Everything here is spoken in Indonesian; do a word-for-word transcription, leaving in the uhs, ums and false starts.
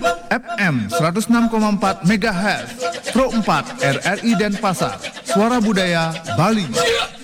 F M seratus enam koma empat MHz, Pro empat R R I Denpasar, Suara Budaya Bali.